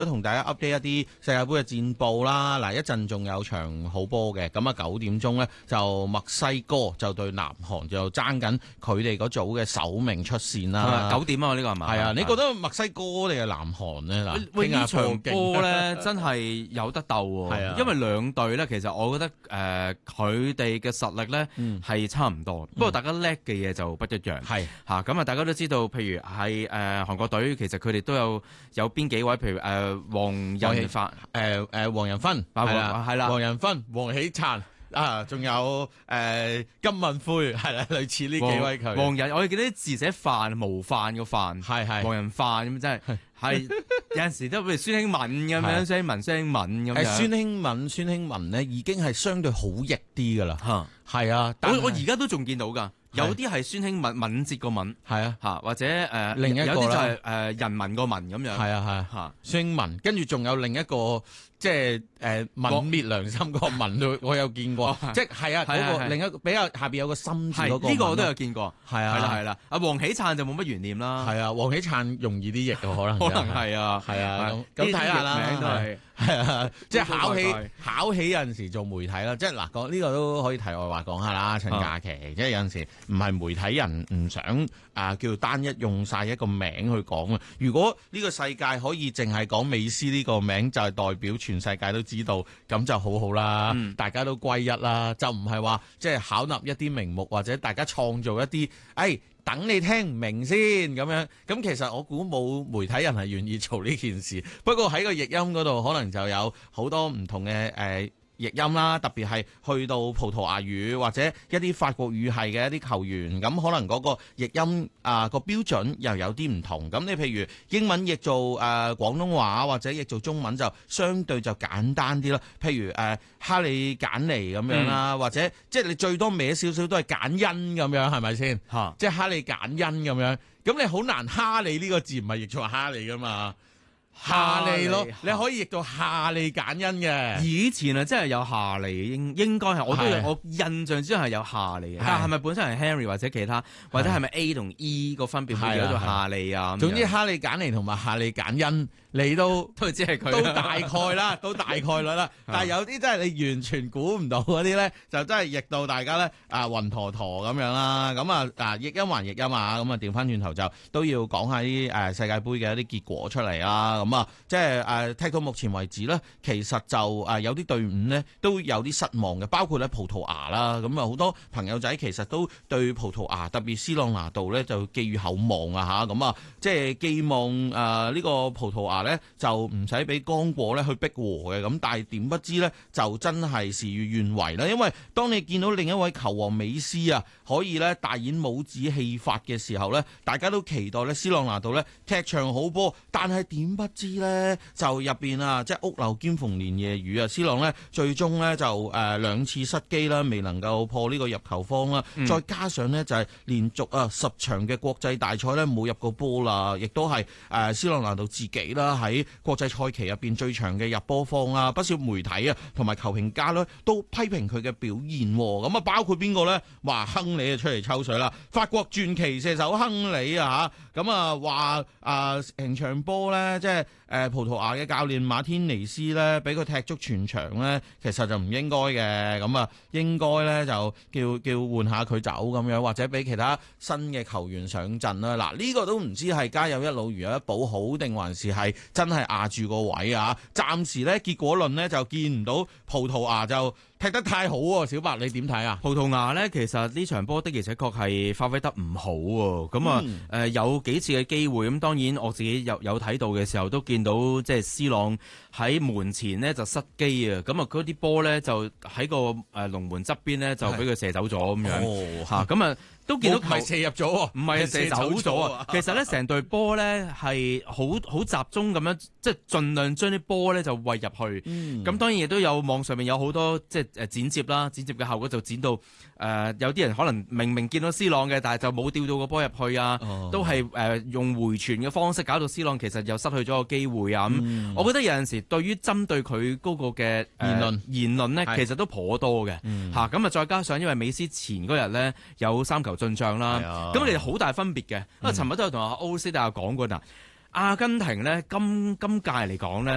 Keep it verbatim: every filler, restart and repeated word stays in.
都同大家 update 一啲世界盃嘅戰報啦。嗱，一陣仲有場好波嘅，咁啊九點鐘呢，就墨西哥就對南韓就爭緊佢哋嗰組嘅首名出線啦。 九點啊，呢個係嘛？ 係啊，你覺得墨西哥定係南韓呢？嗱， 喂，呢場波波咧真係有得鬥喎。 係啊， 因為兩隊咧，其實我覺得誒佢哋嘅實力咧係差唔多，不過大家叻嘅嘢就不一樣。係嚇咁啊！大家都知道，譬如係誒韓國隊，其實佢哋都有有邊幾位，譬如誒黃仁發、 誒誒黃仁勳係啦， 係啦， 黃仁勳、黃喜燦。啊，仲有誒、呃、金文輝係啦，類似呢幾位球員。 黃仁，我哋記得啲字寫飯模範個飯，係係黃仁飯咁，真係係有陣時都譬如孫興敏咁樣，孫興敏、孫興敏咁樣。 誒孫興敏、孫興文咧已經係相對好逆啲㗎啦。嚇，係啊， 我我而家都仲見到㗎。有啲係孫興敏敏捷個敏，係啊嚇，或者誒、呃、 另一個有啲就係誒人民個民咁樣。 係啊係啊嚇，孫興文，跟住仲有另一個即係誒泯滅良心個民都我有見過，即係係啊嗰個另一個比較下邊有個心字嗰個。呢個我都有見過。係啊係啦係啦，阿黃喜燦就冇乜懸念啦。係啊，黃喜燦容易啲譯嘅可能。 可能係啊係啊， 咁睇下啦。 名都係係啊，即係考起考起有陣時做媒體啦，即係嗱講呢個都可以題外話講下啦。趁假期，即係有陣時唔係媒體人唔想啊叫單一用晒一個名去講啊。如果呢個世界可以淨係講美斯呢個名，就係代表全世界都知道，咁就好好啦。嗯、大家都歸一啦，就唔係話即係巧立一啲名目，或者大家創造一啲，誒、哎、等你聽唔明先咁樣。咁其實我估冇媒體人係願意做呢件事。不過喺個譯音嗰度，可能就有好多唔同嘅誒。呃譯音啦，特別係去到葡萄牙語或者一啲法國語系嘅一啲球員，咁可能嗰個譯音啊個標準又有啲唔同。咁你譬如英文譯做誒、呃、廣東話或者譯做中文就相對就簡單啲啦。譬如誒、呃、哈利簡尼咁樣啦，嗯、或者即係你最多歪少少都係簡恩咁樣，係咪先？嚇，即係哈利簡恩咁樣。咁你好難哈利呢個字唔係譯做哈利噶嘛？夏利咯，你可以譯到夏利簡恩嘅。以前啊，真係有夏利，應應該係我都有我印象之中係有夏利嘅。但係咪本身係 Henry 或者其他，或者係咪 A 同 E 個分別會叫做夏利啊？總之哈利簡尼同埋夏利簡恩，你都都知係佢，都大概啦，都大概率啦。但係有啲真係你完全估唔到嗰啲咧，就真係譯到大家咧啊暈陀陀咁樣啦。咁啊啊譯音還譯音啊，咁啊調翻轉頭就都要講下啲誒世界盃嘅一啲結果出嚟啦。咁啊，即係誒踢到目前為止咧，其實就誒有啲隊伍呢都有啲失望嘅，包括咧葡萄牙啦。咁啊好多朋友仔其實都對葡萄牙特別斯朗拿度咧就寄予厚望啊嚇。咁啊即係寄望誒呢個葡萄牙咧就唔使俾剛果咧去逼和嘅。咁但係點不知咧就真係事與願違啦。因為當你見到另一位球王美斯啊可以咧大演帽子戲法嘅時候咧，大家都期待咧斯朗拿度咧踢場好波，但係點不知咧就入邊啊，即係屋漏兼逢連夜雨啊！斯朗咧最終咧就誒兩、呃、次失機啦，未能夠破呢個入球荒啦。嗯、再加上呢，就係、是、連續啊十場嘅國際大賽咧冇入過波啦，亦都係誒、呃、斯朗拿度自己啦喺國際賽期入邊最長嘅入波荒啊！不少媒體啊同埋球評家咧都批評佢嘅表現。咁啊包括邊個咧？話亨利啊出嚟抽水啦！法國傳奇射手亨利啊嚇，咁啊話啊成場波咧即係。誒葡萄牙嘅教練馬天尼斯咧，俾佢踢足全場咧，其實就唔應該嘅。咁啊，應該咧就叫叫換下佢走咁樣，或者俾其他新嘅球員上陣啦。嗱，呢個都唔知係家有一老如有一寶好，定還是係真係壓住個位啊？暫時咧結果論咧就見唔到葡萄牙就踢得太好喎。小白你點睇啊？ 葡萄牙咧其實呢場波的而且確係發揮得唔好喎。咁啊誒有幾次嘅機會，咁當然我自己有有睇到嘅時候都見到即係 C 朗喺門前呢就失機啊，咁啊嗰啲波咧就喺個誒龍門側邊咧就俾佢射走咗咁樣嚇，咁啊都見到球射入咗， 唔係射走咗啊！其實咧成隊波咧係好好集中咁樣，即係盡量將啲波咧就餵入去。咁、嗯、當然亦都有網上面有好多即係誒剪接啦，剪接嘅效果就剪到誒、呃、有啲人可能明明見到 C 朗嘅，但係就冇吊到個波入去啊，哦、都係誒、呃、用回傳嘅方式搞到 C 朗其實又失去咗個機會啊！咁、嗯、我覺得有陣時對於針對佢嗰個嘅、呃、言論言論咧，其實都頗多嘅嚇。咁、嗯、啊再加上因為美斯前嗰日咧有三球進帳啦，咁、啊、你哋好大分別嘅。啊、嗯，尋日都有同阿歐斯大家講過嗱，阿根廷咧今今屆嚟講咧。